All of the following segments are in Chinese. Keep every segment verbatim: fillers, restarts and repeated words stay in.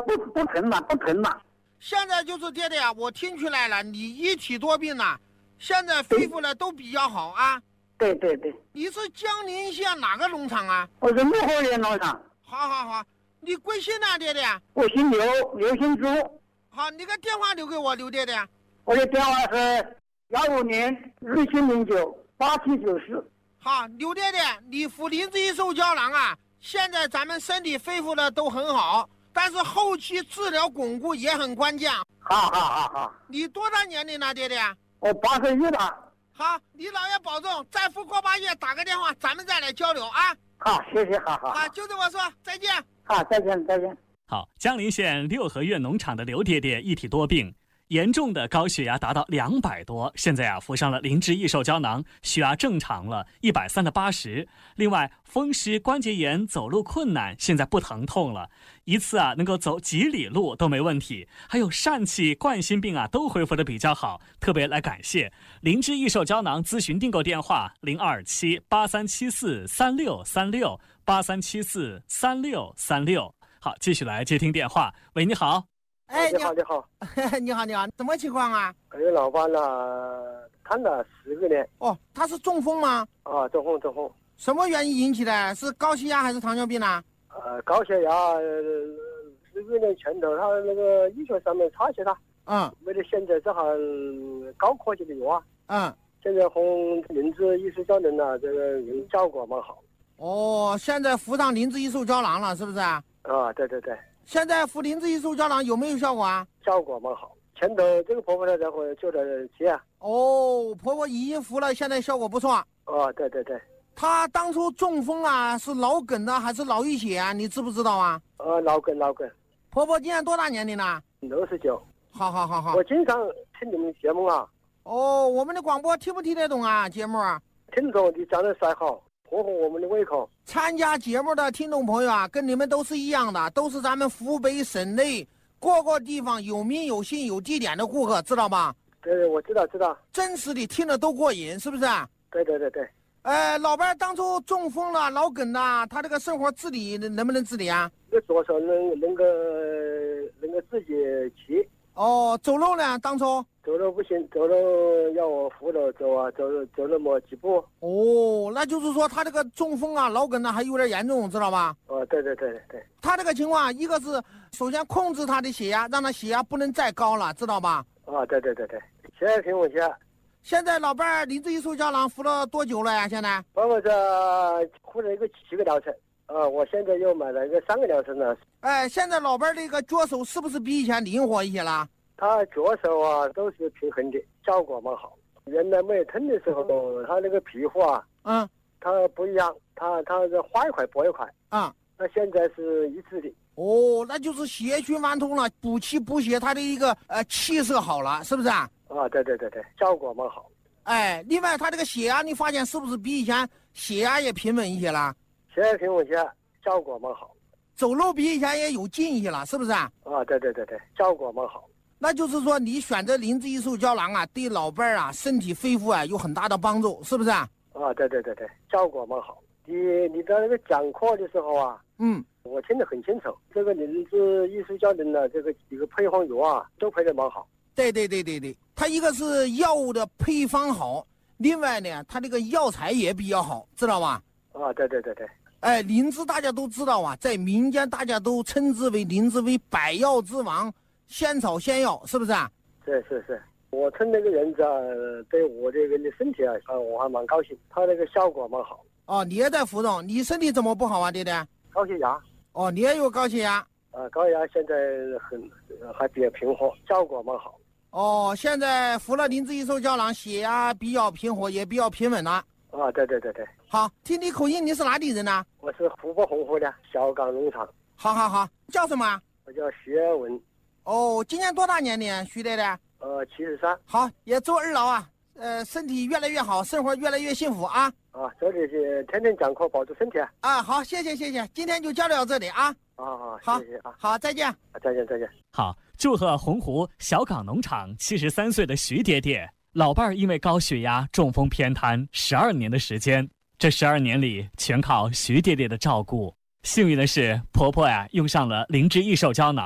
不不疼了，不疼了。 现在就是爹爹啊，我听出来了，你一体多病了，现在恢复的都比较好啊。 对对对。 你是江宁县哪个农场啊？ 我是木河园农场。 好好好，你贵姓呢，爹爹？ 我姓刘，刘姓朱。 好，你个电话留给我，刘爹爹。 我的电话是幺五年六七零九八七九四。 好，刘爹爹，你服灵芝益寿胶囊啊，现在咱们身体恢复的都很好，但是后期治疗巩固也很关键。 好好好好。 你多大年龄了，爹爹？ 我八十一了。 好，你姥爷保重，再服过八月打个电话，咱们再来交流啊。 好，谢谢，好好。 好，就这么说，再见。 好，再见，再见。 好，江陵县六合院农场的刘爹爹一体多病，严重的高血压达到两百多，现在啊服上了灵芝益寿胶囊，血压正常了，一百三的八十。另外，风湿关节炎，走路困难，现在不疼痛了，一次啊能够走几里路都没问题。还有疝气、冠心病啊都恢复的比较好，特别来感谢灵芝益寿胶囊。咨询订购电话零二七八三七四三六三六八三七四三六三六。好，继续来接听电话。喂，你好。 哎， 你好，你好， 你好，你好，什么情况啊？ 这个老伴呢，看了十个年。 哦，他是中风吗？ 啊，中风，中风。 什么原因引起的？是高血压还是糖尿病呢？ 呃，高血压，呃、十个年前头他那个医学上面查起他， 嗯， 为了选择这项高科技的药啊， 嗯， 现在红灵芝益寿胶囊呢，这个效果蛮好。 哦，现在服上灵芝益寿胶囊了，是不是啊？ 啊，对对对。 现在服灵芝益寿胶囊有没有效果啊？ 效果蛮好。前头这个婆婆呢，然后就在接啊。 哦，婆婆已经服了，现在效果不错。 哦，对对对。 她当初中风啊，是脑梗呢还是脑溢血啊？你知不知道啊？ 呃，脑梗，脑梗。 婆婆今年多大年龄了？ 六十九。 好好好好。 我经常听你们节目啊。 哦，我们的广播听不听得懂啊？节目啊？ 听懂，你讲的太好。合乎我们的胃口。 参加节目的听众朋友啊，跟你们都是一样的，都是咱们湖北省内各个地方有名有姓有地点的顾客，知道吧？ 对，我知道知道。 真实的听了都过瘾，是不是？ 对对对对。 呃，老伴当初中风了，脑梗了，他这个生活自理能不能自理啊？ 这左手能能够能够自己骑。 哦，走路呢？当初走路不行，走路要我扶着走啊，走走那么几步。 哦，那就是说他这个中风啊、脑梗呢还有点严重，知道吧？ 哦，对对对对。 他这个情况，一个是首先控制他的血压，让他血压不能再高了，知道吧？ 啊，对对对对。现在听我下。 现在老伴儿灵芝益寿胶囊服了多久了呀？现在？ 我这服了一个七个疗程。啊，我现在又买了一个三个疗程了。 哎，现在老伴儿这个脚手是不是比以前灵活一些了？ 他脚手啊都是平衡的，效果蛮好。原来没有疼的时候，他那个皮肤啊， 嗯， 他不一样，他他是花一块薄一块啊。 那现在是一致的。 哦，那就是血循环通了，补气补血，他的一个呃气色好了，是不是啊？ 啊，对对对对，效果蛮好。 哎，另外他这个血压，你发现是不是比以前血压也平稳一些了？ 现在平稳些，效果蛮好。 走路比以前也有劲一些了，是不是啊？ 啊，对对对对，效果蛮好。 那就是说，你选择灵芝益寿胶囊啊，对老伴儿啊身体恢复啊有很大的帮助，是不是啊？ 啊，对对对对，效果蛮好。你你在那个讲课的时候啊， 嗯， 我听得很清楚。这个灵芝益寿胶囊的这个几个配方药啊，都配得蛮好。 对对对对对，它一个是药物的配方好，另外呢，它这个药材也比较好，知道吧？ 啊，对对对对。 哎，灵芝大家都知道啊，在民间大家都称之为灵芝为百药之王。仙草仙药是不是啊？ 是是是，我称那个人子啊，对我这个人的身体啊，啊，我还蛮高兴，他那个效果蛮好。 哦，你也在服用，你身体怎么不好啊，爹爹？ 高血压。 哦，你也有高血压。 啊，高血压现在很还比较平和，效果蛮好。 哦，现在服了灵芝益寿胶囊，血压比较平和，也比较平稳了。 啊，对对对对。 好，听你口音，你是哪里人呢？ 我是湖北洪湖的小港农场。 好好好，叫什么？ 我叫徐文。 哦，今年多大年龄，徐爹爹？ 呃，七十三。 好，也祝二老啊，呃，身体越来越好，生活越来越幸福啊！ 啊，这里是天天讲课，保重身体啊！ 啊，好，谢谢谢谢，今天就交流到这里啊！ 啊好， 好， 谢谢啊， 好，再见， 啊，再见再见。 好，祝贺洪湖小港农场七十三岁的徐爹爹，老伴儿因为高血压中风偏瘫十二年的时间，这十二年里全靠徐爹爹的照顾。幸运的是，婆婆呀用上了灵芝益寿胶囊。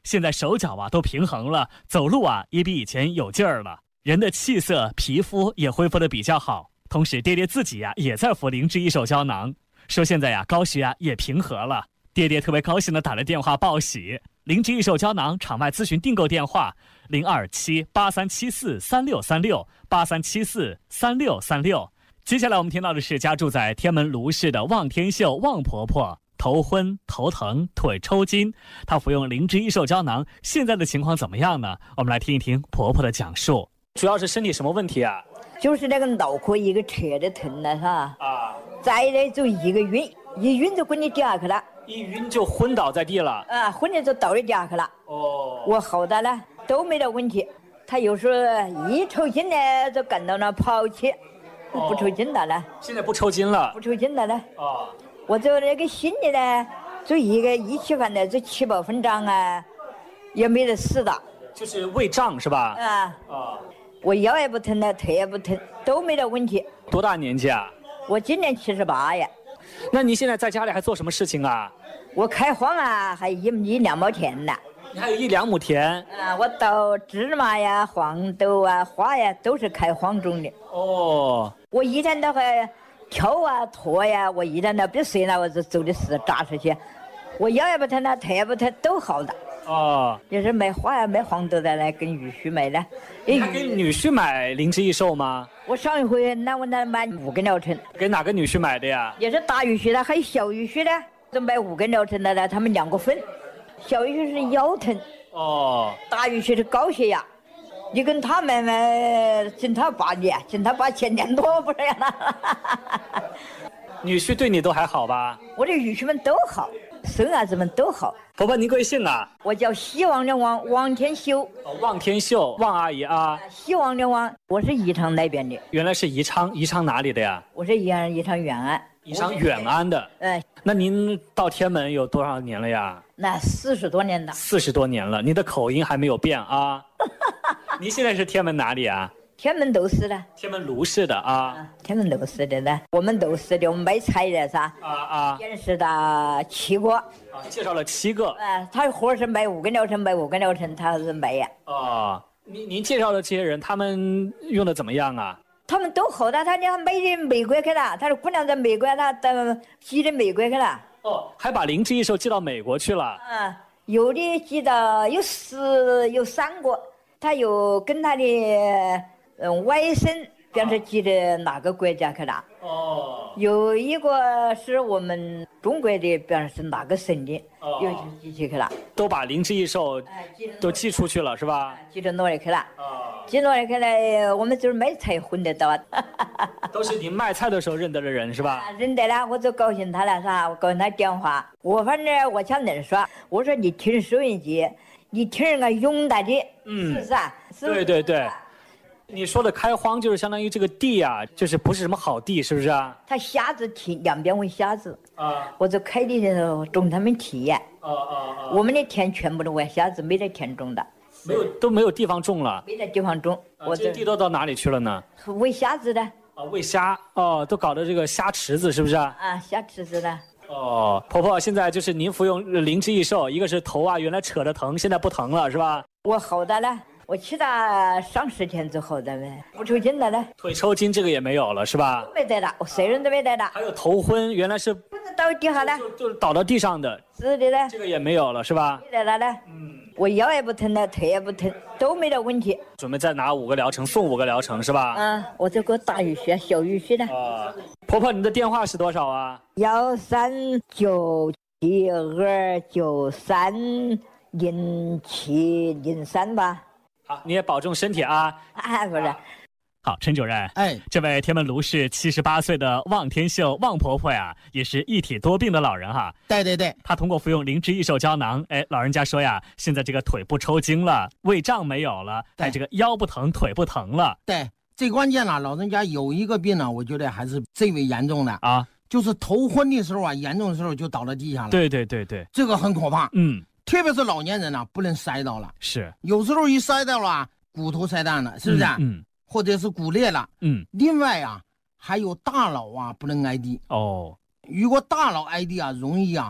现在手脚啊都平衡了，走路啊也比以前有劲儿了，人的气色、皮肤也恢复得比较好。同时，爹爹自己呀、啊、也在服灵芝益寿胶囊，说现在呀、啊、高血压也平和了。爹爹特别高兴地打了电话报喜。灵芝益寿胶囊场外咨询订购电话：零二七八三七四三六三六八三七四三六三六。接下来我们听到的是家住在天门卢市的望天秀望婆婆，头昏头疼腿抽筋，她服用灵芝益寿胶囊，现在的情况怎么样呢？我们来听一听婆婆的讲述。主要是身体什么问题啊？ 就是那个脑壳一个扯的疼了是吧？ 啊， 再来就一个晕，一晕就滚你地下去了， 一晕就昏倒在地了。 啊，昏的就倒在地下去了。 哦， 我好的呢都没得问题，他有时候一抽筋呢就赶到那跑去， 哦、 不抽筋了呢。 现在不抽筋了。 不抽筋了呢。 哦， 我这那个心里呢，就一个一吃饭的这七八分胀啊，也没得死的。 就是胃胀是吧？ 啊。 啊。 我腰也不疼了，腿也不疼，都没得问题。 多大年纪啊？ 我今年七十八呀。 那您现在在家里还做什么事情啊？ 我开荒啊，还一一两亩田呢。 你还有一两亩田？ 啊，我倒芝麻呀、黄豆啊、花呀，都是开荒种的。 哦。 我一天到晚挑啊、拖呀，我一天到别睡了，我就走的是扎出去。我腰也不疼了，腿也不疼，都好的。 哦， 也是买花呀、买黄豆的来跟女婿买的。 你还给女婿买灵芝益寿吗？ 我上一回那我那买五根疗程。 给哪个女婿买的呀？ 也是大女婿的，还有小女婿的，都买五根疗程的了，他们两个分。小女婿是腰疼， 哦， 大女婿是高血压。你跟他买买，请他八年，请他八千年多不是呀？ 女婿对你都还好吧？ 我的女婿们都好，孙儿子们都好。 婆婆，您贵姓啊？ 我叫希望的望，望天秀。 哦，望天秀，望阿姨啊。 希望的望，我是宜昌那边的。 原来是宜昌，宜昌哪里的呀？ 我是宜昌宜昌远安。 宜昌远安的。 嗯。 那您到天门有多少年了呀？ 那四十多年了。 四十多年了，您的口音还没有变啊？您现在是天门哪里啊？ 天门窦氏的。 天门卢氏的啊。 啊天门窦氏的呢，我们窦氏的，我们卖菜的噻。 啊啊。 认识的七个。 啊，介绍了七个。 啊，他活是卖五根疗程，卖五根疗程，他是卖呀。 哦，您您介绍的这些人，他们用的怎么样啊？ 他们都好的，他家买的美国去了，他说姑娘在美国，他到寄的美国去了。 哦，还把灵芝益寿寄到美国去了。 啊，有的寄到有四有三个，他有跟他的嗯外甥，比方说寄的哪个国家去了。 哦， 有一个是我们中国的，比方说是哪个省的， 哦、 又寄去去了。 都把灵芝益寿都寄出去了是吧？ 寄到哪里去了？ 哦， 寄哪里去了？我们就是买菜混得到。 都是您卖菜的时候认得的人是吧？ 认得了，我就高兴他了噻，我高兴他电话。我反正我想恁说，我说你听收音机，你听人家勇敢的，嗯，是不是啊？ 对对对。你说的开荒就是相当于这个地啊，就是不是什么好地，是不是啊？ 他瞎子体两边为瞎子啊， 我就开地的时候种他们体验。 啊啊啊！ 我们的田全部都为瞎子，没得田种的， 没有都没有地方种了， 没得地方种。 啊、我这地都到哪里去了呢？ 喂瞎子的。 啊，喂虾哦，都搞的这个虾池子是不是啊？ 啊，虾池子的。 哦，婆婆，现在就是您服用灵芝益寿，一个是头啊原来扯着疼，现在不疼了是吧？ 我好的了。我去他上十天之后的呗，不抽筋了呢。 腿抽筋这个也没有了是吧？ 没得了，我谁人都没得了。 还有头昏，原来是不是倒地下了， 就就倒到地上的。 是的呢。 这个也没有了是吧？ 没得了呢。嗯。我腰也不疼了，腿也不疼，都没得问题。 准备再拿五个疗程，送五个疗程是吧？ 嗯，我这个大鱼血、小鱼血的。 啊，婆婆，你的电话是多少啊？ 幺三九七二九三零七零三吧。 好，你也保重身体啊！ 啊，不是。 好，陈主任， 哎， 这位天门卢氏七十八岁的望天秀望婆婆呀，也是一体多病的老人哈。 对对对， 她通过服用灵芝益寿胶囊，哎，老人家说呀，现在这个腿不抽筋了，胃胀没有了，哎，这个腰不疼，腿不疼了。 对，最关键了，老人家有一个病呢，我觉得还是最为严重的啊， 就是头昏的时候啊，严重的时候就倒在地上了。 对对对对， 这个很可怕。 嗯。 特别是老年人呢、啊，不能摔倒了。 是， 有时候一摔倒了，骨头摔断了，是不是？嗯。嗯或者是骨裂了。 嗯。 另外啊，还有大脑啊不能挨地。 哦。 如果大脑挨地啊，容易啊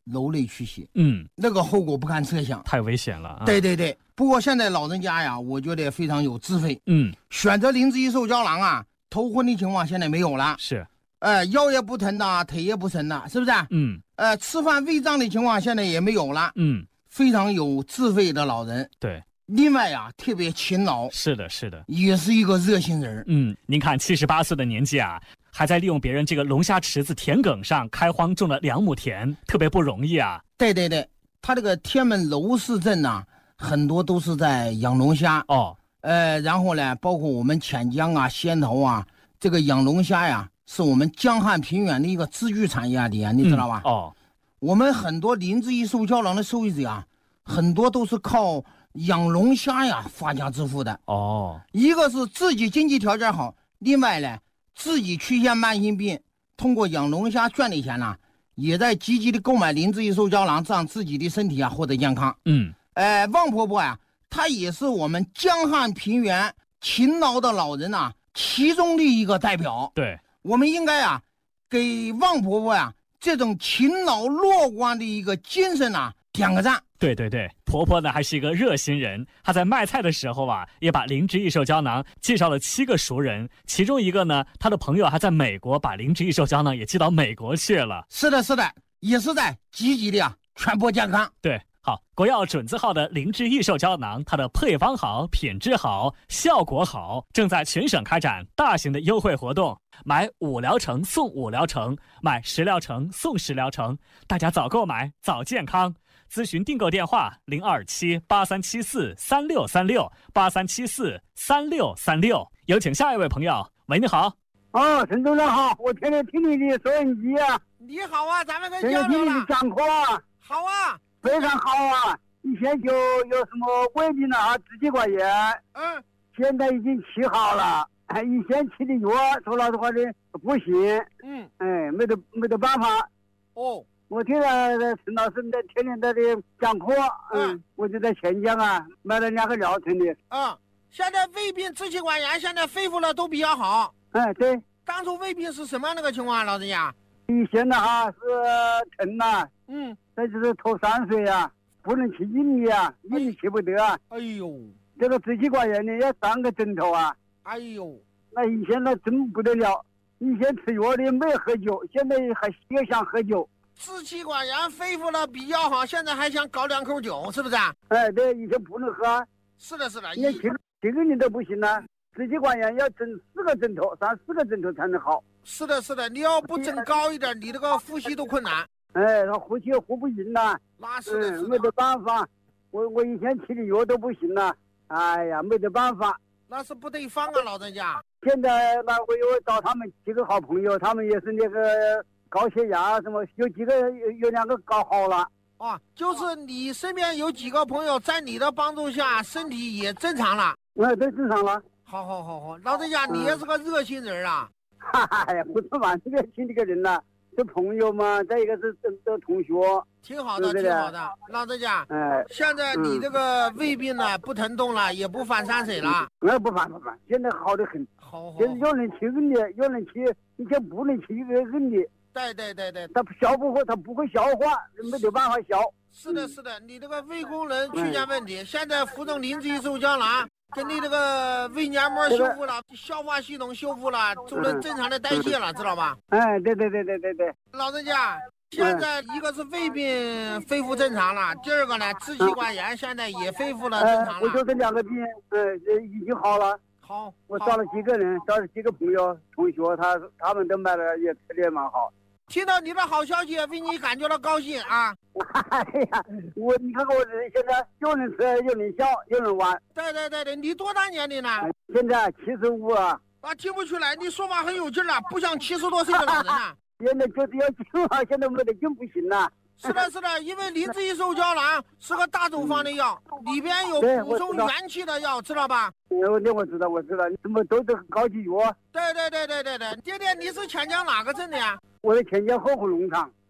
楼内驱血， 嗯， 那个后果不堪设想， 太危险了啊。 对对对，不过现在老人家呀，我觉得非常有智慧， 嗯， 选择灵芝益寿胶囊啊，头昏的情况现在没有了， 是， 呃，腰也不疼呐，腿也不疼呐，是不是？ 嗯， 呃，吃饭胃胀的情况现在也没有了， 嗯， 非常有智慧的老人。 对。 另外呀，特别勤劳， 是的，是的， 也是一个热心人。 嗯，您看七十八岁的年纪啊，还在利用别人这个龙虾池子田埂上开荒种了两亩田，特别不容易啊。 对对对，他这个天门楼市镇呐、啊，很多都是在养龙虾哦。 呃，然后呢，包括我们潜江啊、仙头啊，这个养龙虾呀，是我们江汉平原的一个支柱产业啊，你你知道吧？ 嗯、哦， 我们很多灵芝益寿胶囊的受益者啊，很多都是靠养龙虾呀发家致富的。 哦， 一个是自己经济条件好，另外呢，自己去现慢性病，通过养龙虾赚的钱呢，也在积极的购买灵芝益寿胶囊，让自己的身体啊获得健康。 嗯， 呃，王婆婆呀、啊，她也是我们江汉平原勤劳的老人啊其中的一个代表。 对， 我们应该啊，给王婆婆呀、啊、这种勤劳乐观的一个精神啊点个赞。 对对对，婆婆呢还是一个热心人，她在卖菜的时候啊，也把灵芝益寿胶囊介绍了七个熟人，其中一个呢，她的朋友还在美国把灵芝益寿胶囊也寄到美国去了。 是的，是的，也是在积极的啊传播健康。 对，好，国药准字号的灵芝益寿胶囊，它的配方好，品质好，效果好，正在全省开展大型的优惠活动，买五疗程送五疗程，买十疗程送十疗程，大家早购买早健康。咨询订购电话零二七八三七四三六三六八三七四三六三六。有请下一位朋友。喂，你好。 哦，陈总长好，我天天听你的收音机啊。 你好啊，咱们可以天交流了。 天听你的讲课啊。 好啊， 非常好啊。以前就有什么胃病啊、支气管炎， 嗯， 现在已经治好了。哎，以前吃的药，说老实话的不行。 嗯， 哎，没得没得办法。 哦。 我听了陈老师在天天在这讲课，嗯，嗯我就在钱江啊买了两个疗程的。 嗯，现在胃病、支气管炎，现在恢复了都比较好。 哎，对。 当初胃病是什么样的个情况，老人家？ 以前的哈是疼呐， 嗯， 再就是头三水啊，不能吃硬的啊，硬的吃不得啊。 哎呦， 这个支气管炎呢要三个枕头啊。 哎呦， 那以前那真不得了，以前吃药的没喝酒，现在还又想喝酒。 支气管炎恢复了比较好，现在还想搞两口酒，是不是？ 哎，对，以前不能喝。 是的，是的。 你七七个人都不行了，支气管炎要整四个枕头，上四个枕头才能好。 是的，是的，你要不整高一点，你这个呼吸都困难。 哎，他呼吸呼不赢了。 那是的，是的、 嗯，没得办法。我我以前吃的药都不行了，哎呀，没得办法。 那是不对方啊，老人家。 现在那我又找他们几个好朋友，他们也是那个。高血压什么，有几个有有两个搞好了啊，就是你身边有几个朋友在你的帮助下，身体也正常了。 哎，对，正常了。 好好好好，老人家你也是个热心人啊。 哈哈呀，不是嘛，热心这个人呐、啊，是朋友嘛，再一个是这同学。 挺好的，挺好的，老人家。哎，现在你这个胃病呢，不疼痛了，也不反山水了。 哎，不反不反，现在好得很。 好好。 现在又能吃硬的，又能吃，以前不能吃一个硬的。 对对对对， 他消不活，他不会消化，没得办法消。 是的，是的，你这个胃功能出现问题，嗯、现在服用灵芝益寿胶囊，给你这个胃黏膜修复了，消化系统修复了，就能正常的代谢了，嗯、知道吧？ 哎，对对对对对对。 老人家，现在一个是胃病恢复正常了，第二个呢，支气管炎现在也恢复了正常了。 我就这两个病，嗯，已经好了。 好， 我找了几个人，找了几个朋友、同学，他他们都买了，也吃的也蛮好。 听到你的好消息，为你感觉到高兴啊！ 哎呀，我你看看我现在又能吃又能笑又能玩。 对对对对，你多大年龄呢？ 现在七十五啊。 啊，听不出来，你说话很有劲了，不像七十多岁的老人呐。 现在就是要劲啊，现在没得劲不行了。 是的，是的，因为灵芝益寿胶囊是个大处方的药，里边有补充元气的药，知道吧？ 我那我知道，我知道，你怎么都是高级药？ 对对对对对对，爹爹，你是潜江哪个镇的呀？ 我是潜江后湖农场。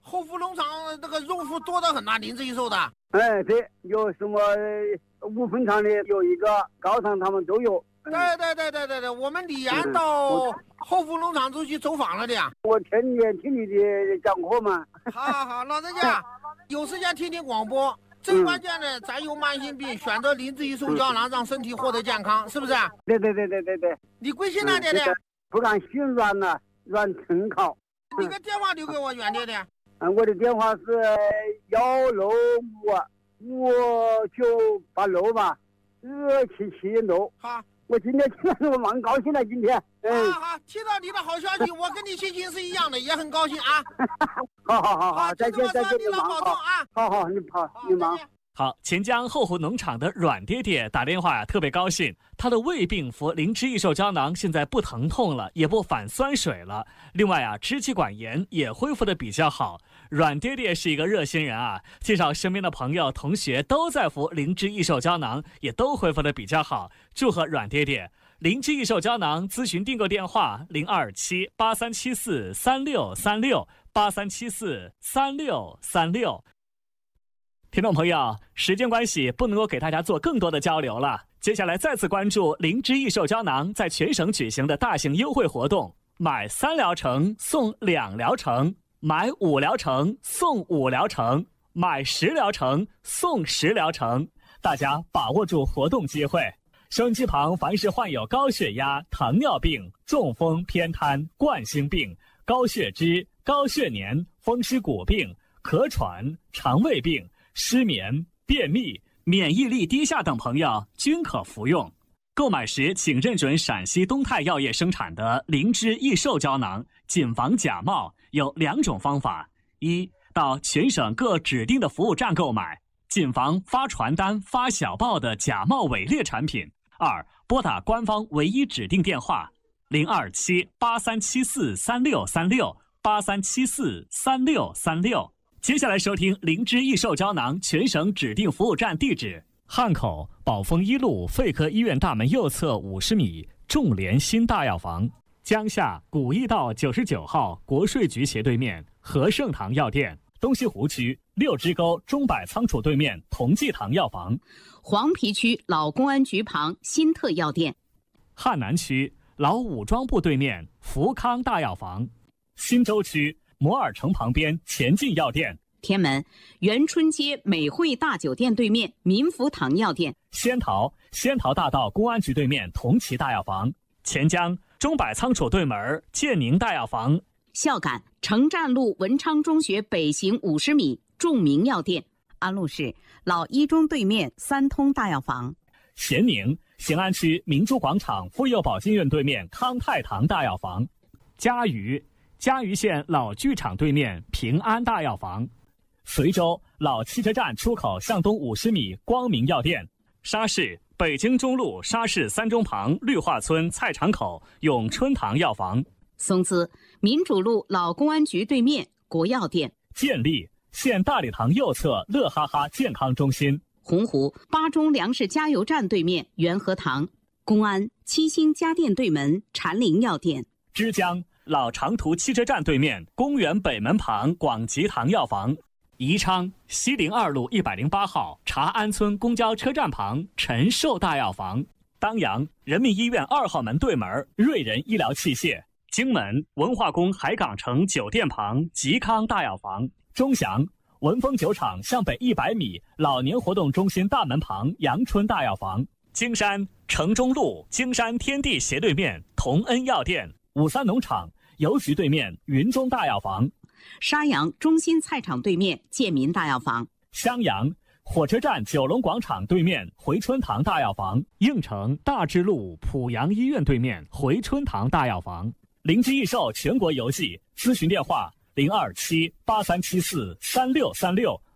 后福农场那个用户多得很呐，林志益寿的。 哎，对，有什么五分厂的有一个，高厂他们都有。 对对对对对对，我们李岩到后福农场都去走访了的呀。 我天天听你的讲课嘛。 好好好，老人家有时间听听广播。最关键的，咱有慢性病，选择林志益寿胶囊，让身体获得健康，是不是？ 对对对对对对。 你贵姓哪爹的？ 不敢心软了，软成考。 你个电话留给我，远爹的。 嗯，我的电话是幺六五五九八六吧，二七七六。 好。 我今天听到我蛮高兴的，今天。 嗯，好好，听到你的好消息，我跟你心情是一样的，也很高兴啊。 好好好好，再见再见， 你老保重啊。 好好，你好，你忙。 好，钱江后湖农场的阮爹爹打电话呀，特别高兴，他的胃病服灵芝益寿胶囊现在不疼痛了，也不反酸水了。另外啊，支气管炎也恢复的比较好。阮爹爹是一个热心人啊，介绍身边的朋友、同学都在服灵芝益寿胶囊，也都恢复的比较好。祝贺阮爹爹！灵芝益寿胶囊咨询订购电话：零二七八三七四三六三六八三七四三六三六。听众朋友，时间关系不能够给大家做更多的交流了。接下来再次关注灵芝益寿胶囊在全省举行的大型优惠活动，买三疗程送两疗程，买五疗程送五疗程，买十疗程送十疗程，大家把握住活动机会。收音机旁凡是患有高血压、糖尿病、中风、偏瘫、冠心病、高血脂、高血粘、风湿骨病、咳喘、肠胃病、失眠、便秘、免疫力低下等朋友均可服用。购买时请认准陕西东泰药业生产的灵芝益寿胶囊，谨防假冒。有两种方法：一，到全省各指定的服务站购买，谨防发传单、发小报的假冒伪劣产品；二，拨打官方唯一指定电话零二七八三七四三六三六八三七四三六三六。接下来收听灵芝益寿胶囊全省指定服务站地址：汉口宝丰一路肺科医院大门右侧五十米众联新大药房，江夏古驿道九十九号国税局斜对面和盛堂药店，东西湖区六支沟中百仓储对面同济堂药房， 黄陂区老公安局旁新特药店， 汉南区老武装部对面福康大药房，新洲区摩尔城旁边前进药店， 天门元春街美汇大酒店对面民福堂药店， 仙桃仙桃大道公安局对面同齐大药房，钱江中百仓储对门建宁大药房， 孝感城站路文昌中学北行五十米众明药店，安陆市老一中对面三通大药房， 咸宁咸安区明珠广场妇幼保健院对面康泰堂大药房，嘉鱼嘉鱼县老剧场对面平安大药房，随州老汽车站出口向东五十米光明药店，沙市北京中路沙市三中旁绿化村菜场口永春堂药房， 松滋民主路老公安局对面国药店， 建立县大礼堂右侧乐哈哈健康中心， 洪湖巴中粮食加油站对面元和堂，公安七星家电对门禅林药店， 枝江老长途汽车站对面公园北门旁广吉堂药房，宜昌西陵二路一百零八号茶安村公交车站旁陈寿大药房，当阳人民医院二号门对门瑞仁医疗器械，荆门文化宫海港城酒店旁吉康大药房，钟祥文峰酒厂向北一百米老年活动中心大门旁阳春大药房，京山城中路京山天地斜对面同恩药店，五三农场邮局对面云中大药房， 沙阳中心菜场对面建民大药房， 襄阳火车站九龙广场对面回春堂大药房，应城大智路濮阳医院对面回春堂大药房，灵芝益寿全国邮寄咨询电话零二七八三七四三六三六